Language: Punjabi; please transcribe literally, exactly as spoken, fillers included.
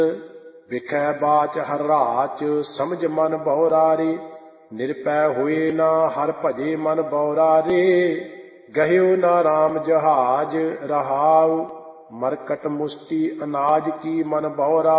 ਵਿਖੈ ਬਾਚ ਹਰ ਰਾਚ ਸਮਝ ਮਨ ਬਹੁਰਾਰੇ। ਨਿਰਪੈ ਹੋਏ ਨਾ ਹਰ ਭਜੇ ਮਨ ਬਹੁਰਾਰੇ। ਗਹਿਓ ਨਾ ਰਾਮ ਜਹਾਜ ਰਹਾਉ ਮਰਕਟ ਮੁਸ਼ਟੀ ਅਨਾਜ ਕੀ ਮਨ ਬਹੁਰਾ।